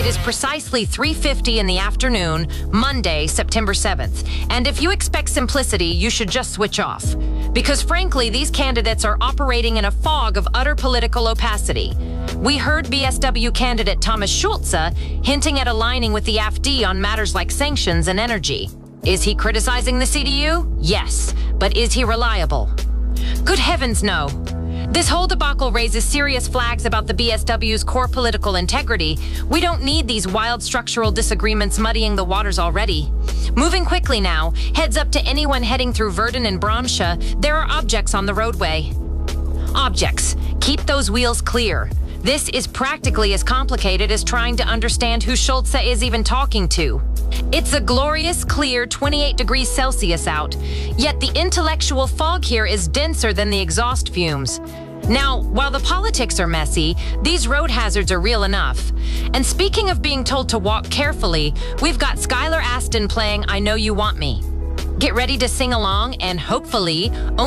It is precisely 3:50 in the afternoon, Monday, September 7th. And if you expect simplicity, you should just switch off. Because frankly, these candidates are operating in a fog of utter political opacity. We heard BSW candidate Thomas Schulze hinting at aligning with the AfD on matters like sanctions and energy. Is he criticizing the CDU? Yes. But is he reliable? Good heavens, no. This whole debacle raises serious flags about the BSW's core political integrity. We don't need these wild structural disagreements muddying the waters already. Moving quickly now, heads up to anyone heading through Verden and Bramsche, there are objects on the roadway. Objects. Keep those wheels clear. This is practically as complicated as trying to understand who Schulze is even talking to. It's a glorious, clear 28 degrees Celsius out, yet the intellectual fog here is denser than the exhaust fumes. Now, while the politics are messy, these road hazards are real enough. And speaking of being told to walk carefully, we've got Skylar Aston playing I Know You Want Me. Get ready to sing along and hopefully